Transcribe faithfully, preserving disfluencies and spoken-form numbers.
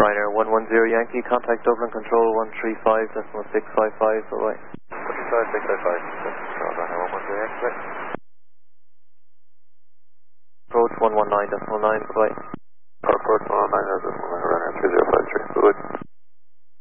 Ryanair one one zero Yankee, contact Dublin Control one three five decimal six five five, bye bye. one three five six five five, Ryanair one one zero Yankee, bye. Approach one one nine decimal nine, bye bye. Approach one one nine decimal nine, Ryanair three zero five three, bye bye.